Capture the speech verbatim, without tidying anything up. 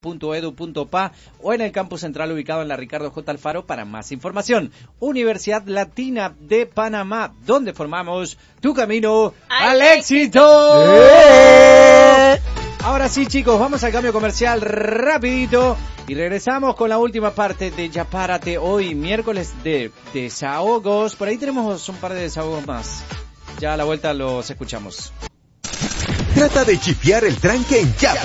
punto edu punto pa o en el campus central ubicado en la Ricardo J. Alfaro para más información. Universidad Latina de Panamá, donde formamos tu camino al, al éxito. ¡Eh! Ahora sí, chicos, vamos al cambio comercial rapidito y regresamos con la última parte de Ya Párate, hoy miércoles de desahogos. Por ahí tenemos un par de desahogos más. Ya a la vuelta los escuchamos. Trata de chipear el tranque en Ya